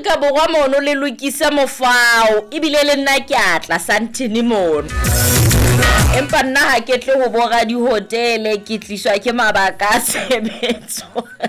Afrika Borwa mono le lokisa mofao ebile le nna ke atla Santini mono empa nna ha ke tle ho bora di hotele ke tliswa ke mabaka a sebetso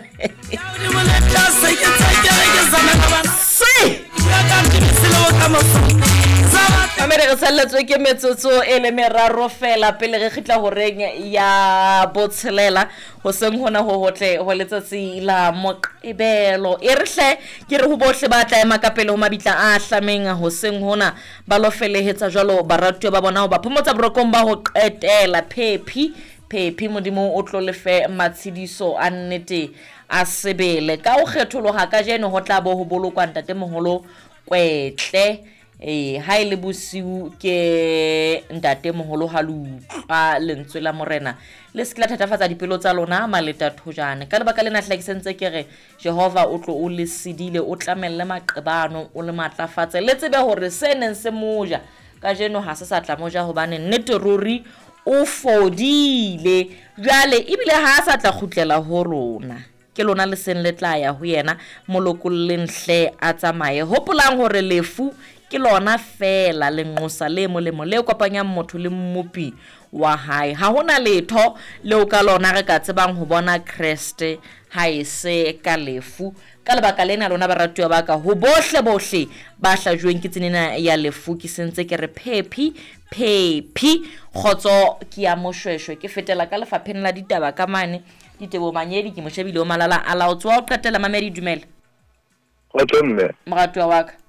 Amere re salletswe ke metsotso e le meraro fela pele re khitla ho reng ya botshelela ho seng hona ho hotle ho letsatsi la Moqebelo e rehle ke re ho bohle ba tla ema ka pele ho mabitla a hlameng ho seng hona ba lo felehetsa jwalo baratwa ba bona ho ba phomotsa borokong ba ho qetela phephi modimo o tlo lefe matshidiso a nnete a sebele ka o kgethologa ka jeno ho tla bo ho bolokwa ntate moholo Kwetle ha ile bosiu ke ntate moholo ha lupa lentswe la morena le skela thatafatsa dipelo tsa lona maleta thojane ka lebaka lena hlakisentse ke re Jehova o tlo o le sidile o tlamelle maqebano o le matlafatse le tsebe hore se neng se moja ka jeno ha se sa tla moja hobane nnete ruri o fodile jale ebile ha sa tla khutlela ho rona ke lona le sen le tla ya ho yena molokolleng hle a tsamaye hopolang hore lefu ke lona fela lenqosa le molemo le kopanyang motho le mmopi wa hae ha hona letho leo ka lona re ka tsebang ho bona Kriste ha ese ka lefu ka lebaka lena lona baratwa ba ka ho bohle ba hlajweng ke tsenena ya lefu ke sentse ke re phephi khotso ke ya moshweshwe ke fetela ka lefapheng la ditaba ka mane ditebo manyedi ke moshebile o malala a laotswa o qetela mamedi dumela o tsemme moratwa wa ka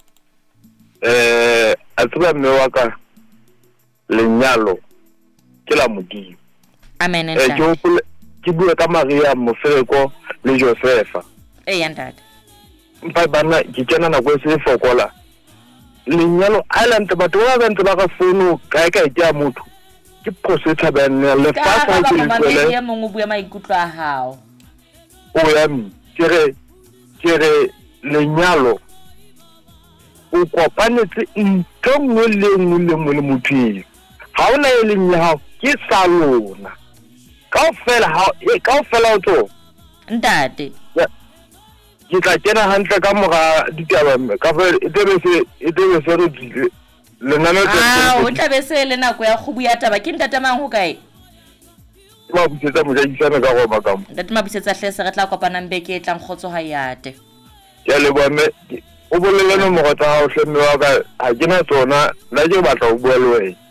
a tseba mme wa ka lenyalo ke la Modimo amen ke bua ka Maria Mofeleko le Josefa ya ntate mpa bana ke kena na go se fokola lenyalo island batho ba bantse ba ka fono kae ke motho ke poseta bana le fa ka ke le ya mongwe bua maikutlo a hao o ya mi kere lenyalo o kopanetse ntongwe le nngwe le motho ha ona e leng ya hao ke salona kaofela o tlo ntate ke tla kena hantle ka mora ditaba ka fa e tebe se re lenana o tla be se le nako ya khubu ya taba ke ntate mang ho kae ba butsetsa mojaisana ka go makamo ntate mabitsetsa hle se re tla kopana mbeke e tlang khotso ha yate ya le bone o bolelana mogotsa ha o hlemme wa ka ha ke na tsona la ke batla o bua le wena